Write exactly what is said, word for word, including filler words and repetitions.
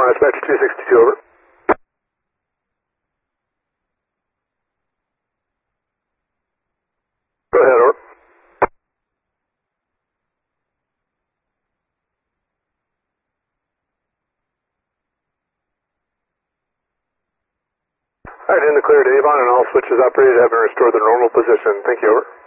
Dispatch two sixty-two, over. Go ahead, over. Alright, in the clear to Avon, and all switches operated have been restored to their normal position. Thank you, over.